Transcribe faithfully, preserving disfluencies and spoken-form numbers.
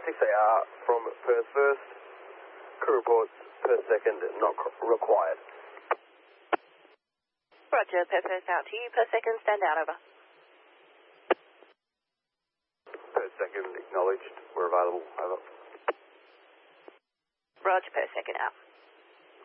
six A R from Perth first. Crew reports per second not required. Roger, Perth first out to you. Per second, stand out, over. Per second acknowledged. We're available, over. Roger, per second out.